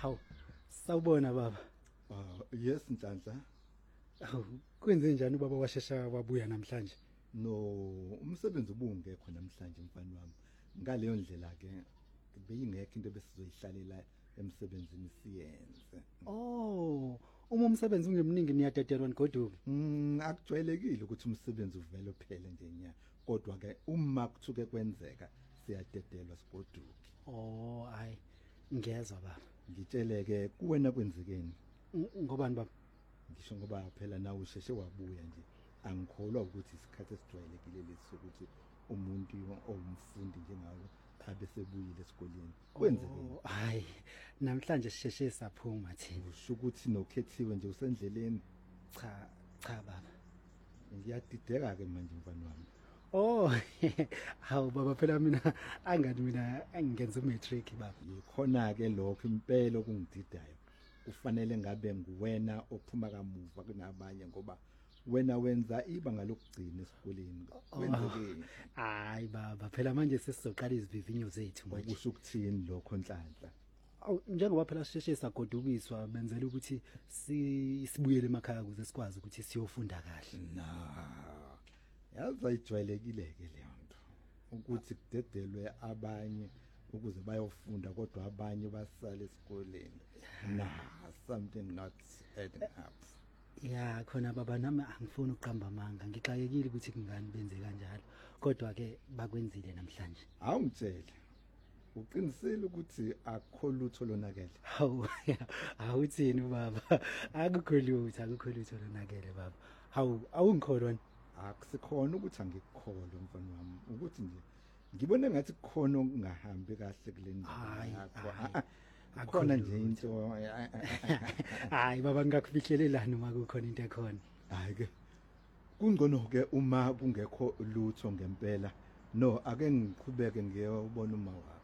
Hawu, sawubona baba. Yes Nhlanhla. Hawu, kwenze njani ubaba washesha wabuya namhlanje? No, umsebenzi ubungekho namhlanje mfana wami. Ngaleyo ndlela ke beyingekho into besizoyihlalela emsebenzini siyenze. Oh, uma umsebenzi ungemningi niyadedelwa nigoduke. Akujwayelekile ukuthi umsebenzi uvele uphele nje nya. Kodwa ke uma kuthuke kwenzeka siyadedelwa sigoduke. Oh, hayi. Ngiyezwa baba. Ngitsheleke kuwena kwenzekeni. Ngobani baba? Ngisho ngoba phela nawe usheshe wabuya nje. Angikholwa ukuthi isikhathi esijwayelekile lesi ukuthi umuntu owumfundi njengawe abe sebuyile esikoleni. Kwenzekeni? Hayi, namhlanje sisheshe saphuma thina. Usho ukuthi nokhethiwe nje usendleleni? Cha baba. Ngiyadideka ke manje mfana wami. Oh, hawu baba phela mina angani mina angenza umatric baba. Yikhona ke lokho impela okungididayo. Kufanele ngabe nguwena ophuma kamuva kunabanye ngoba wena wenza ibanga lokugcina esikoleni. Kwenzekeni? Hayi baba phela manje sesizoqala izivivinyo zethu manje. Okusho ukuthini lokho Nhlanhla? Awu njengoba phela sisheshe sagodukiswa benzela ukuthi sibuyele emakhaya ukuze sikwazi ukuthi siyofunda kahle. Yazi ayijwayelekile ke leyo nto ukuthi kudedelwe abanye ukuze bayofunda kodwa abanye basale esikoleni. Something not adding up. Ya khona baba nami angifuni uqamba amanga ngixakekile ukuthi kungani benze kanjalo kodwa ke bakwenzile namhlanje. Awungitshela uqinisele ukuthi akukho lutho lonakele. Hawu awuthini baba akukho lutho lonakele baba. Hawu awungikholwa akusikhona ukuthi angikukholwe mfana wami ukuthi nje ngibone ngathi kukhona okungahambi kahle kule ndaba yakho. Akhona nje into hayi baba ngakufihlelela uma kukhona into ekhona. Hayi ke kungcono ke uma kungekho lutho ngempela. No ake ngiqhubeke ngiyobona uma